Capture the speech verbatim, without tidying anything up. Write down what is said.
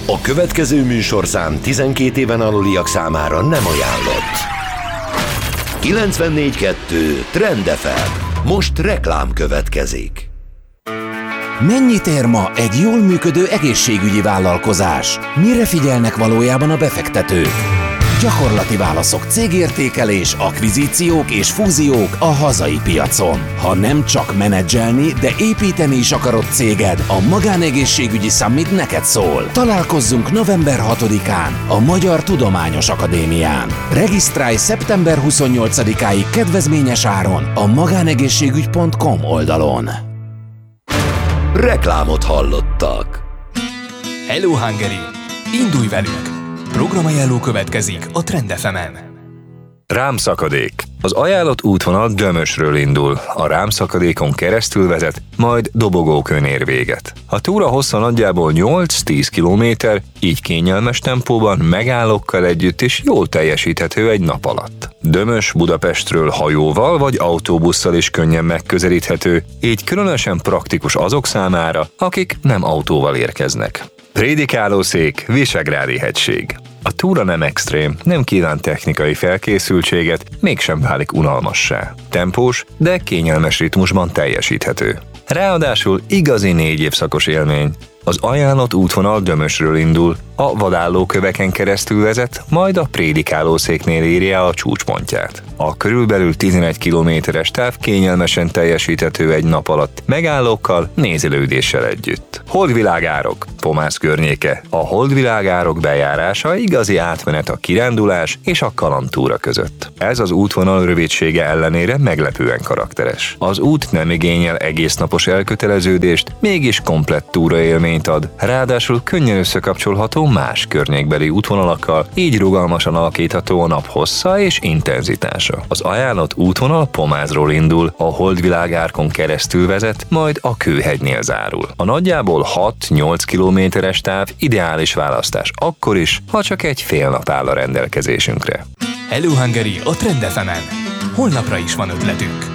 A következő műsorszám tizenkét éven aluliak számára nem ajánlott. kilencvennégy kettő Trend ef em. Most reklám következik. Mennyit ér ma egy jól működő egészségügyi vállalkozás? Mire figyelnek valójában a befektetők? Gyakorlati válaszok, cégértékelés, akvizíciók és fúziók a hazai piacon. Ha nem csak menedzselni, de építeni is akarod céged, a Magánegészségügyi Summit neked szól. Találkozzunk november hatodikán a Magyar Tudományos Akadémián. Regisztrálj szeptember huszonnyolcadikáig kedvezményes áron a magánegészségügy pont com oldalon. Reklámot hallottak. Hello Hungary! Indulj velünk! Programajánló következik a Trend ef emen. Rámszakadék. Az ajánlott útvonal Dömösről indul, a Rámszakadékon keresztül vezet, majd Dobogókön ér véget. A túra hossza nagyjából nyolc-tíz kilométer, így kényelmes tempóban, megállókkal együtt is jól teljesíthető egy nap alatt. Dömös Budapestről hajóval vagy autóbusszal is könnyen megközelíthető, így különösen praktikus azok számára, akik nem autóval érkeznek. Prédikálószék, Visegrádi hegység. A túra nem extrém, nem kíván technikai felkészültséget, mégsem válik unalmassá. Tempós, de kényelmes ritmusban teljesíthető. Ráadásul igazi négy évszakos élmény. Az ajánlott útvonal Dömösről indul, a vadállóköveken keresztül vezet, majd a Prédikálószéknél érje a csúcspontját. A körülbelül tizenegy kilométeres táv kényelmesen teljesíthető egy nap alatt, megállókkal, nézelődéssel együtt. Holdvilágárok, Pomász környéke. A Holdvilágárok bejárása igazi átmenet a kirándulás és a kalandtúra között. Ez az útvonal rövidsége ellenére meglepően karakteres. Az út nem igényel egésznapos elköteleződést, mégis komplett túraélményt ad, ráadásul könnyen összekapcsolható más környékbeli útvonalakkal, így rugalmasan alakítható a nap hossza és intenzitása. Az ajánlott útvonal Pomázról indul, a Holdvilágárkon keresztül vezet, majd a Kőhegynél zárul. A nagyjából hat-nyolc kilométeres táv ideális választás akkor is, ha csak egy fél nap áll a rendelkezésünkre. Hello Hungary a Trend ef emen. Holnapra is van ötletünk.